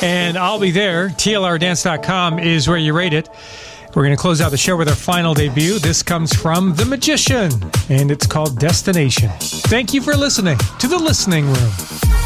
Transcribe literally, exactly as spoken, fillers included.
and I'll be there. T L R dance dot com is where you rate it. We're going to close out the show with our final debut. This comes from The Magician, and it's called Destination. Thank you for listening to The Listening Room.